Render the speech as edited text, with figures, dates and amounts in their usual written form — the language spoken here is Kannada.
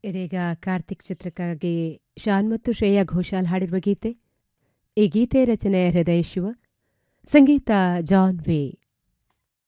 ಇದೀಗ ಕಾರ್ತಿಕ್ ಚಿತ್ರಕ್ಕಾಗಿ ಶಾನ್ ಮತ್ತು ಶ್ರೇಯಾ ಘೋಷಾಲ್ ಹಾಡಿರುವ ಗೀತೆ. ಈ ಗೀತೆ ರಚನೆ ಹೃದಯ ಶಿವ, ಸಂಗೀತ ಜಾನ್ ವಿ.